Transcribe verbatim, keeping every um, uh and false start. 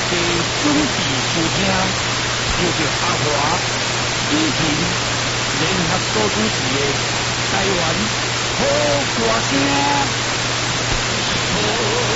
家准备收听，就着阿华以前联合所主持的台湾好歌声。